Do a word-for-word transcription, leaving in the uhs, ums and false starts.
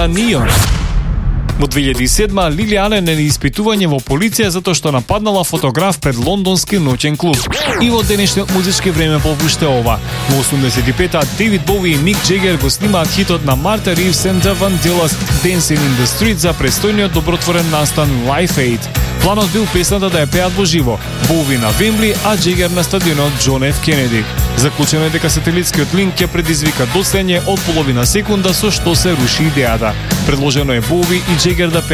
на Нью-Йорк. Во две илјади и седма Лили Ален е на испитување во полиција затоа што нападнала фотограф пред лондонски ноќен клуб. И во денешниот музички време повуште ова. Во осумдесет и пета Дейвид Боуи и Мик Джегер го снимаат хитот на Марта Ривз and the Vandellas Dancing in the Street за престојниот добротворен настан Live Aid. Планот бил песната да ја пеат во живо, Боуи на Вембли, а Джегер на стадионот Џон Еф Кенеди. Заклучено е дека сателитскиот линк ќе предизвика доцнење од половина секунда со што се руши идејата. Предложено е Боуи и Джегер да